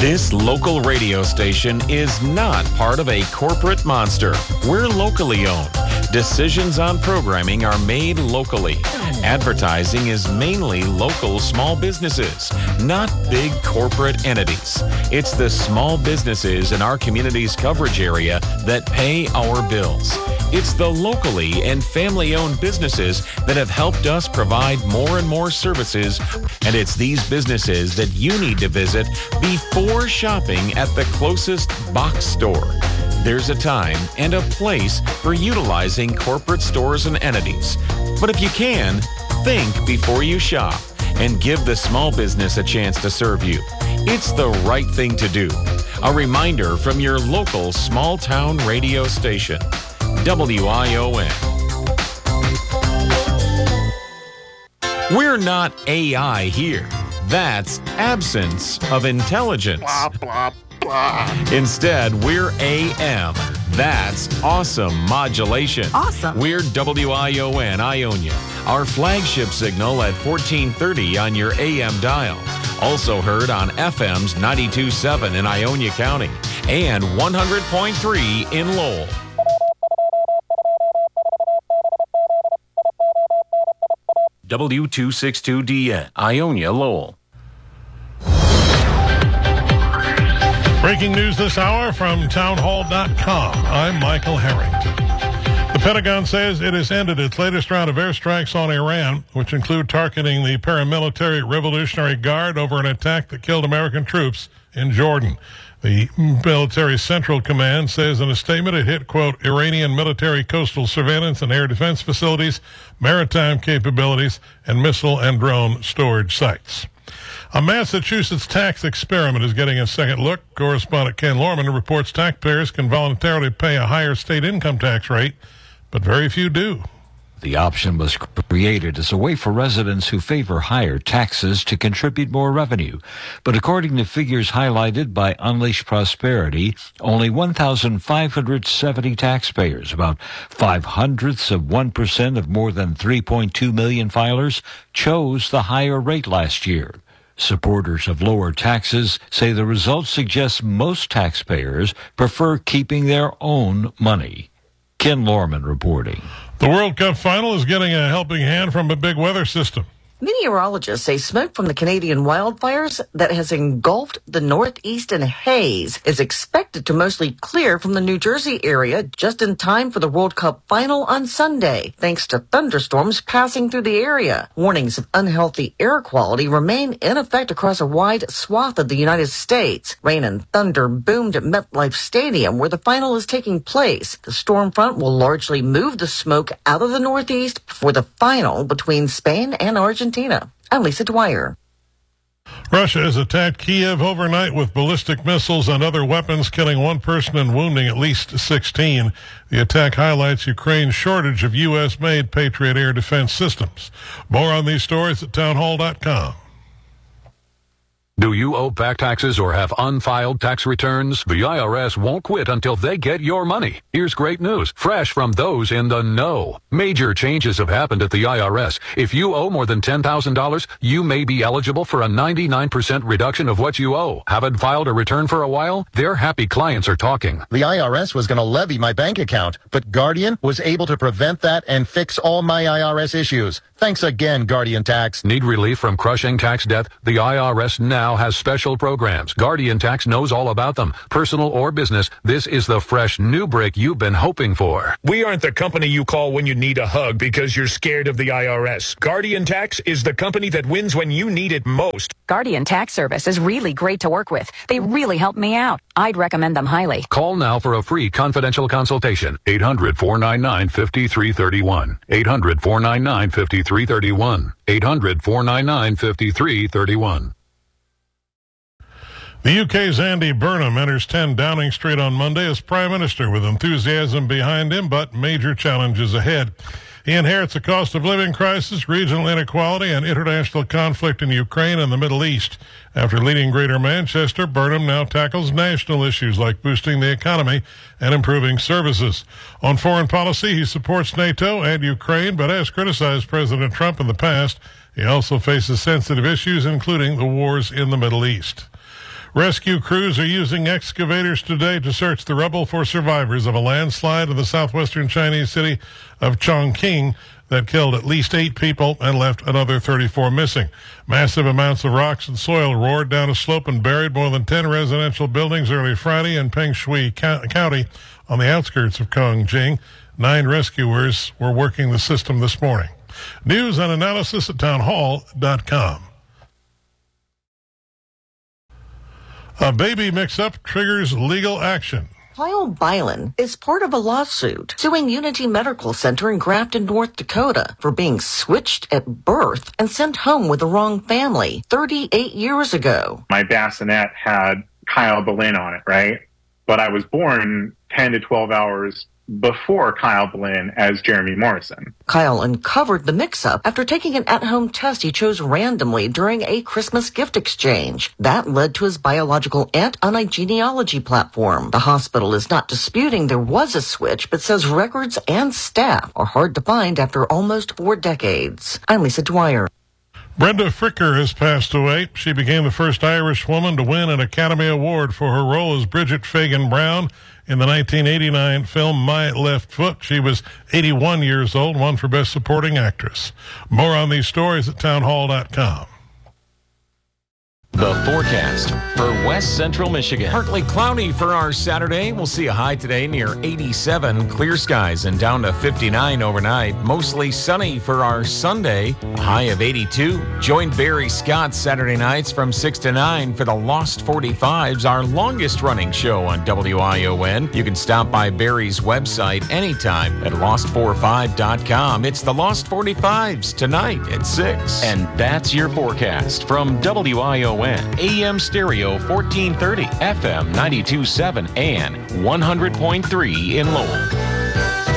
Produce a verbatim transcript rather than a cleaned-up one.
This local radio station is not part of a corporate monster. We're locally owned. Decisions on programming are made locally. Advertising is mainly local small businesses, not big corporate entities. It's the small businesses in our community's coverage area that pay our bills. It's the locally and family-owned businesses that have helped us provide more and more services, and it's these businesses that you need to visit before shopping at the closest box store. There's a time and a place for utilizing corporate stores and entities. But if you can, think before you shop and give the small business a chance to serve you. It's the right thing to do. A reminder from your local small-town radio station, W I O N. We're not A I here. That's absence of intelligence. Blah, blah, blah. Instead, we're A M. That's awesome modulation. Awesome. We're W I O N, Ionia. Our flagship signal at fourteen thirty on your A M dial. Also heard on F M's ninety-two point seven in Ionia County and one hundred point three in Lowell. W two sixty-two D N, Ionia, Lowell. Breaking news this hour from townhall dot com. I'm Michael Harrington. The Pentagon says it has ended its latest round of airstrikes on Iran, which include targeting the paramilitary Revolutionary Guard over an attack that killed American troops in Jordan. The military central command says in a statement it hit, quote, Iranian military coastal surveillance and air defense facilities, maritime capabilities, and missile and drone storage sites. A Massachusetts tax experiment is getting a second look. Correspondent Ken Lorman reports taxpayers can voluntarily pay a higher state income tax rate, but very few do. The option was created as a way for residents who favor higher taxes to contribute more revenue. But according to figures highlighted by Unleash Prosperity, only one thousand five hundred seventy taxpayers, about five hundredths of one percent of more than three point two million filers, chose the higher rate last year. Supporters of lower taxes say the results suggest most taxpayers prefer keeping their own money. Ken Lorman reporting. The World Cup final is getting a helping hand from a big weather system. Meteorologists say smoke from the Canadian wildfires that has engulfed the Northeast in haze is expected to mostly clear from the New Jersey area just in time for the World Cup final on Sunday, thanks to thunderstorms passing through the area. Warnings of unhealthy air quality remain in effect across a wide swath of the United States. Rain and thunder boomed at MetLife Stadium, where the final is taking place. The storm front will largely move the smoke out of the Northeast before the final between Spain and Argentina. I'm Lisa Dwyer. Russia has attacked Kiev overnight with ballistic missiles and other weapons, killing one person and wounding at least sixteen. The attack highlights Ukraine's shortage of U S-made Patriot air defense systems. More on these stories at townhall dot com. Do you owe back taxes or have unfiled tax returns? The I R S won't quit until they get your money. Here's great news, fresh from those in the know. Major changes have happened at the I R S. If you owe more than ten thousand dollars, you may be eligible for a ninety-nine percent reduction of what you owe. Haven't filed a return for a while? Their happy clients are talking. The I R S was going to levy my bank account, but Guardian was able to prevent that and fix all my I R S issues. Thanks again, Guardian Tax. Need relief from crushing tax debt? The I R S now has special programs. Guardian Tax knows all about them. Personal or business, this is the fresh new break you've been hoping for. We aren't the company you call when you need a hug because you're scared of the I R S. Guardian Tax is the company that wins when you need it most. Guardian Tax Service is really great to work with. They really help me out. I'd recommend them highly. Call now for a free confidential consultation. eight hundred, four nine nine, five three three one. eight hundred, four nine nine, five three three one. eight hundred, four nine nine, five three three one. The U K's Andy Burnham enters ten Downing Street on Monday as Prime Minister, with enthusiasm behind him, but major challenges ahead. He inherits a cost of living crisis, regional inequality, and international conflict in Ukraine and the Middle East. After leading Greater Manchester, Burnham now tackles national issues like boosting the economy and improving services. On foreign policy, he supports NATO and Ukraine, but has criticized President Trump in the past. He also faces sensitive issues, including the wars in the Middle East. Rescue crews are using excavators today to search the rubble for survivors of a landslide in the southwestern Chinese city of Chongqing that killed at least eight people and left another thirty-four missing. Massive amounts of rocks and soil roared down a slope and buried more than ten residential buildings early Friday in Peng Shui County on the outskirts of Chongqing. Nine rescuers were working the system this morning. News and analysis at townhall dot com. A baby mix-up triggers legal action. Kyle Bylan is part of a lawsuit suing Unity Medical Center in Grafton, North Dakota for being switched at birth and sent home with the wrong family thirty-eight years ago. My bassinet had Kyle Bylan on it, right? But I was born ten to twelve hours before Kyle Bylan as Jeremy Morrison. Kyle uncovered the mix-up after taking an at-home test he chose randomly during a Christmas gift exchange. That led to his biological aunt on a genealogy platform. The hospital is not disputing there was a switch, but says records and staff are hard to find after almost four decades. I'm Lisa Dwyer. Brenda Fricker has passed away. She became the first Irish woman to win an Academy Award for her role as Bridget Fagan Brown in the nineteen eighty-nine film My Left Foot. She was eighty-one years old, won for Best Supporting Actress. More on these stories at townhall dot com. The forecast for West Central Michigan. Partly cloudy for our Saturday. We'll see a high today near eighty-seven, clear skies and down to fifty-nine overnight. Mostly sunny for our Sunday, a high of eighty-two. Join Barry Scott Saturday nights from six to nine for the Lost forty-fives, our longest running show on W I O N. You can stop by Barry's website anytime at lost forty-five dot com. It's the Lost forty-fives tonight at six. And that's your forecast from W I O N. A M Stereo fourteen thirty, F M ninety-two point seven, and one hundred point three in Lowell.